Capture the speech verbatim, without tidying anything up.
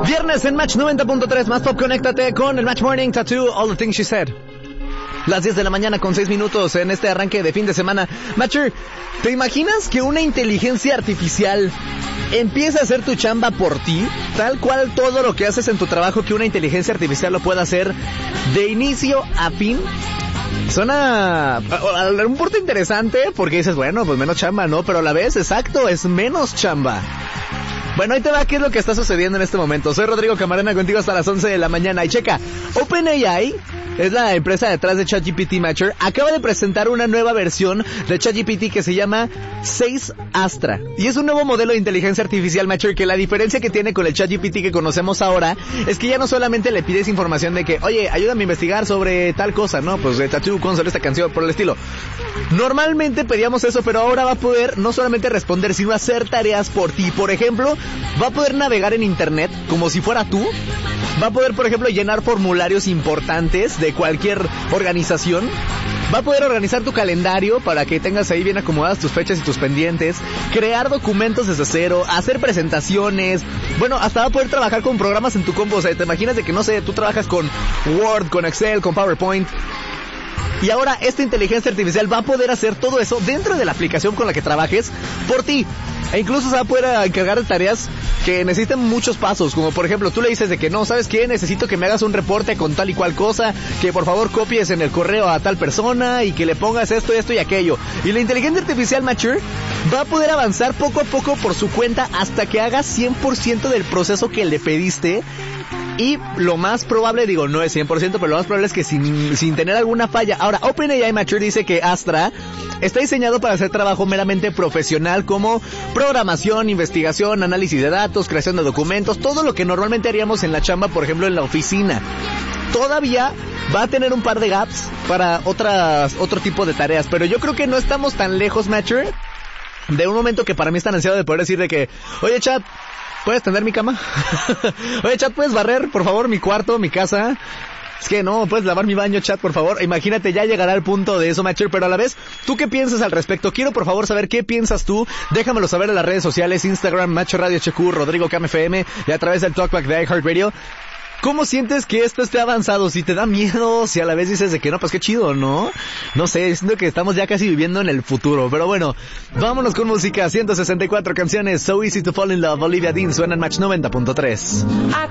Viernes en Match noventa punto tres, más pop, conéctate con el Match Morning Tattoo, All the Things She Said. Las diez de la mañana con seis minutos en este arranque de fin de semana. Matcher, ¿te imaginas que una inteligencia artificial empieza a hacer tu chamba por ti? Tal cual todo lo que haces en tu trabajo, que una inteligencia artificial lo pueda hacer de inicio a fin. Suena un punto interesante porque dices, bueno, pues menos chamba, ¿no? Pero a la vez, exacto, es menos chamba. Bueno, ahí te va qué es lo que está sucediendo en este momento. Soy Rodrigo Camarena, contigo hasta las once de la mañana. Y checa, OpenAI es la empresa detrás de ChatGPT Matcher. Acaba de presentar una nueva versión de ChatGPT que se llama seis Astra. Y es un nuevo modelo de inteligencia artificial Matcher que la diferencia que tiene con el ChatGPT que conocemos ahora es que ya no solamente le pides información de que, oye, ayúdame a investigar sobre tal cosa, ¿no? Pues de Tattoo, console, esta canción, por el estilo. Normalmente pedíamos eso, pero ahora va a poder no solamente responder, sino hacer tareas por ti. Por ejemplo, va a poder navegar en internet como si fuera tú. Va a poder, por ejemplo, llenar formularios importantes de cualquier organización. Va a poder organizar tu calendario para que tengas ahí bien acomodadas tus fechas y tus pendientes. Crear documentos desde cero. Hacer presentaciones. Bueno, hasta va a poder trabajar con programas en tu combo. O sea, te imaginas de que, no sé, tú trabajas con Word, con Excel, con PowerPoint. Y ahora esta inteligencia artificial va a poder hacer todo eso dentro de la aplicación con la que trabajes por ti. E incluso se va a poder encargar de tareas que necesitan muchos pasos, como por ejemplo tú le dices de que no, ¿sabes qué? Necesito que me hagas un reporte con tal y cual cosa, que por favor copies en el correo a tal persona y que le pongas esto, esto y aquello. Y la inteligencia artificial Matcher va a poder avanzar poco a poco por su cuenta hasta que haga cien por ciento del proceso que le pediste. Y lo más probable, digo, no es cien por ciento, pero lo más probable es que sin, sin tener alguna falla. Ahora, OpenAI Matcher dice que Astra está diseñado para hacer trabajo meramente profesional como programación, investigación, análisis de datos, creación de documentos, todo lo que normalmente haríamos en la chamba, por ejemplo, en la oficina. Todavía va a tener un par de gaps para otras, otro tipo de tareas, pero yo creo que no estamos tan lejos, Matcher, de un momento que para mí es tan ansiado de poder decir de que, oye, chat, ¿puedes tender mi cama? Oye, chat, ¿puedes barrer, por favor, mi cuarto, mi casa? Es que no, ¿puedes lavar mi baño, chat, por favor? Imagínate, ya llegará al punto de eso, Matcher, pero a la vez, ¿tú qué piensas al respecto? Quiero, por favor, saber qué piensas tú. Déjamelo saber en las redes sociales, Instagram, Macho Radio H Q, Rodrigo Cam F M, y a través del Talkback de iHeartRadio. ¿Cómo sientes que esto esté avanzado? Si te da miedo, si a la vez dices de que no, pues qué chido, ¿no? No sé, siento que estamos ya casi viviendo en el futuro. Pero bueno, vámonos con música. ciento sesenta y cuatro canciones. So Easy to Fall in Love. Olivia Dean suena en Match noventa punto tres.